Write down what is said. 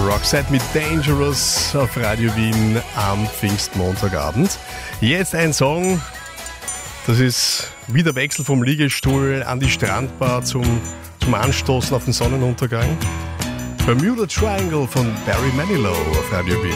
Roxette mit Dangerous auf Radio Wien am Pfingstmontagabend. Jetzt ein Song, das ist wie der Wechsel vom Liegestuhl an die Strandbar zum Anstoßen auf den Sonnenuntergang. Bermuda Triangle von Barry Manilow auf Radio Wien.